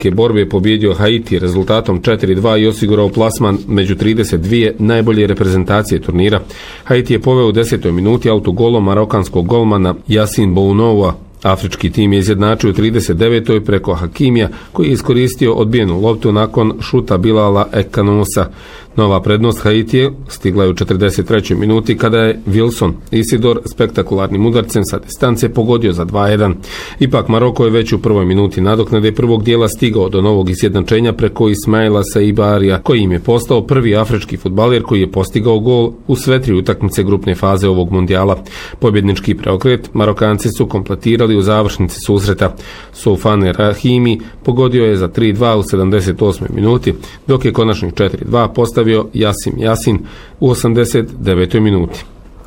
borbe pobjedio Haiti rezultatom 4-2 i osigurao plasman među 32 najbolje reprezentacije turnira. Haiti je poveo u 10. minuti autogolom marokanskog golmana Yasin Bounoua. Afrički tim je izjednačio u 39. preko Hakimija, koji je iskoristio odbijenu loptu nakon šuta Bilala Ekanusa. Nova prednost Haitije stigla je u 43. minuti kada je Wilson Isidor spektakularnim udarcem sa distance pogodio za 2-1. Ipak Maroko je već u prvoj minuti nadoknade prvog dijela stigao do novog izjednačenja preko Ismaila Saibarija, koji im je postao prvi afrički fudbaler koji je postigao gol u sve 3 utakmice grupne faze ovog mundijala. Pobjednički preokret Marokanci su kompletirali u završnici susreta. Soufane Rahimi pogodio je za 3-2 u 78. minuti, dok je konačnih 4-2 postavio Yasin u 89. minuti.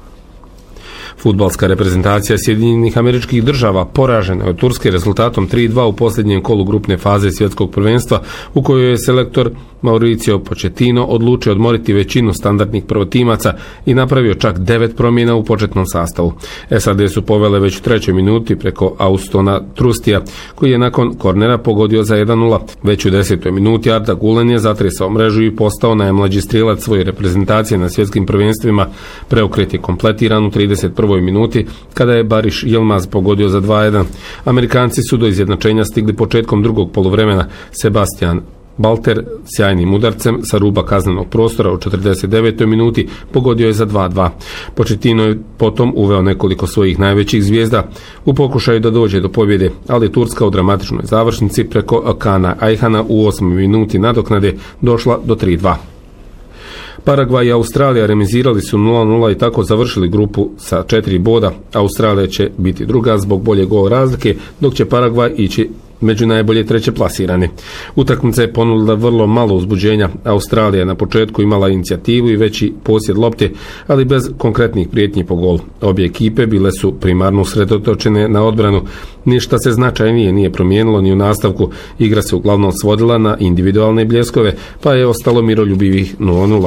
Fudbalska reprezentacija Sjedinjenih Američkih Država poražena je od Turske rezultatom 3-2 u posljednjem kolu grupne faze svjetskog prvenstva, u kojoj je selektor Mauricio Pochettino odlučio odmoriti većinu standardnih prvotimaca i napravio čak 9 promjena u početnom sastavu. SAD su povele već u 3. minuti preko Austona Trustija, koji je nakon kornera pogodio za 1-0. Već u 10. minuti Arda Gulen je zatresao mrežu i postao najmlađi strijelac svoje reprezentacije na svjetskim prvenstvima. Preokret je kompletiran u 31. minuti kada je Bariš Yilmaz pogodio za 2-1. Amerikanci su do izjednačenja stigli početkom drugog poluvremena. Sebastian Balter sjajnim udarcem sa ruba kaznenog prostora u 49. minuti pogodio je za 2-2. Pochettino je potom uveo nekoliko svojih najvećih zvijezda u pokušaju da dođe do pobjede, ali Turska u dramatičnoj završnici preko Kana Ayhana u 8. minuti nadoknade došla do 3-2. Paragvaj i Australija remizirali su 0-0 i tako završili grupu sa 4 boda. Australija će biti druga zbog bolje gol razlike, dok će Paragvaj ići među najbolje treće plasirane. Utakmica je ponudila vrlo malo uzbuđenja. Australija je na početku imala inicijativu i veći posjed lopte, ali bez konkretnih prijetnji po golu. Obje ekipe bile su primarno usredotočene na odbranu. Ništa se značajnije nije promijenilo ni u nastavku. Igra se uglavnom svodila na individualne bljeskove, pa je ostalo miroljubivih 0-0.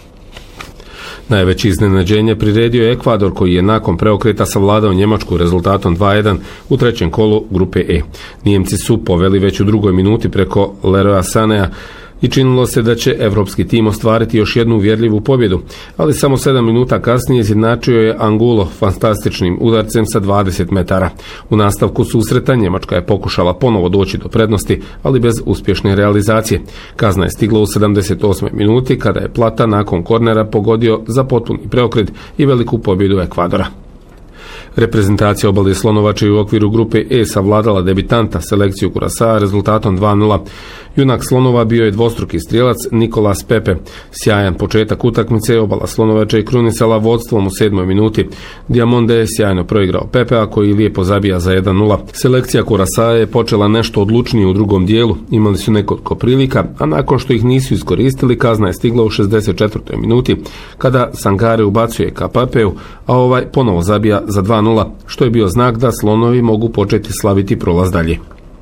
Najveće iznenađenje priredio je Ekvador, koji je nakon preokreta savladao Njemačku rezultatom 2-1 u 3. kolu grupe E. Nijemci su poveli već u 2. minuti preko Leroya Sanea i činilo se da će evropski tim ostvariti još jednu uvjerljivu pobjedu, ali samo 7 minuta kasnije izjednačio je Angulo fantastičnim udarcem sa 20 metara. U nastavku susreta Njemačka je pokušala ponovo doći do prednosti, ali bez uspješne realizacije. Kazna je stigla u 78. minuti kada je Plata nakon kornera pogodio za potpuni preokret i veliku pobjedu Ekvadora. Reprezentacija obale Slonovače je u okviru grupe E savladala debitanta selekciju Kurasa rezultatom 2-0. Junak Slonova bio je dvostruki strijelac Nikolas Pepe. Sjajan početak utakmice obala Slonovača i krunisala vodstvom u 7. minuti. Diamonde je sjajno proigrao Pepea, koji lijepo zabija za 1-0. Selekcija Kurasa je počela nešto odlučnije u drugom dijelu. Imali su nekoliko prilika, a nakon što ih nisu iskoristili, kazna je stigla u 64. minuti kada Sangare ubacuje ka Pepeu, a ovaj ponovo zabija za 2-0, što je bio znak da Slonovi mogu početi slaviti prolaz dalje.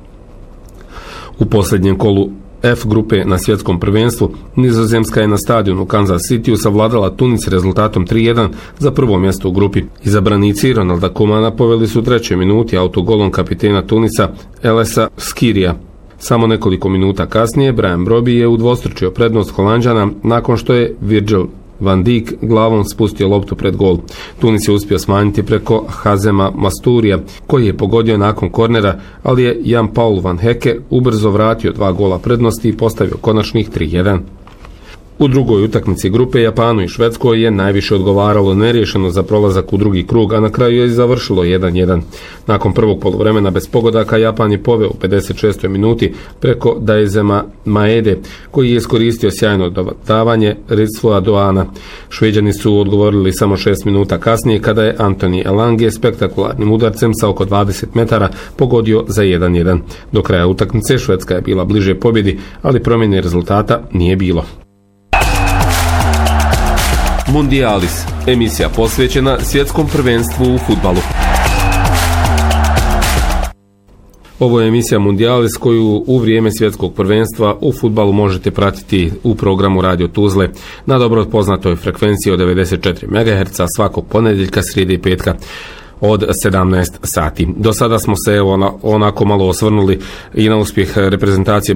U posljednjem kolu F grupe na svjetskom prvenstvu Nizozemska je na stadionu u Kansas Cityu savladala Tunis rezultatom 3-1 za prvo mjesto u grupi. Izabranici Ronalda Koemana poveli su u 3. minuti autogolom kapitena Tunisa Elesa Skirija. Samo nekoliko minuta kasnije Brian Brobby je udvostručio prednost Holanđana nakon što je Virgil Van Dijk glavom spustio loptu pred gol. Tunis je uspio smanjiti preko Hazema Masturija, koji je pogodio nakon kornera, ali je Jan Paul Van Heke ubrzo vratio 2 gola prednosti i postavio konačnih 3-1. U drugoj utakmici grupe Japanu i Švedskoj je najviše odgovaralo neriješeno za prolazak u drugi krug, a na kraju je završilo 1-1. Nakon prvog poluvremena bez pogodaka Japan je poveo u 56. minuti preko Daizema Maede, koji je iskoristio sjajno dodavanje Ritsuo Doana. Šveđani su odgovorili samo 6 minuta kasnije kada je Anthony Elange spektakularnim udarcem sa oko 20 metara pogodio za 1-1. Do kraja utakmice Švedska je bila bliže pobjedi, ali promjene rezultata nije bilo. Mundialis, emisija posvećena svjetskom prvenstvu u fudbalu. Ovo je emisija Mundialis koju u vrijeme svjetskog prvenstva u fudbalu možete pratiti u programu Radio Tuzle na dobro poznatoj frekvenciji od 94 MHz svakog ponedjeljka, srijede i petka. od 17 sati. Do sada smo se onako malo osvrnuli i na uspjeh reprezentacije